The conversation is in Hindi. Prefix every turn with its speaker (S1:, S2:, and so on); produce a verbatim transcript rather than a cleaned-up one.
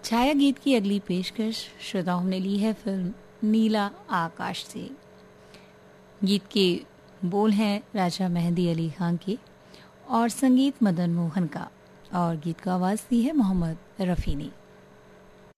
S1: छाया गीत की अगली पेशकश श्रोताओं ने ली है फिल्म नीला आकाश से। गीत के बोल हैं राजा मेहंदी अली खान के और संगीत मदन मोहन का, और गीत को आवाज़ दी है मोहम्मद रफ़ी ने।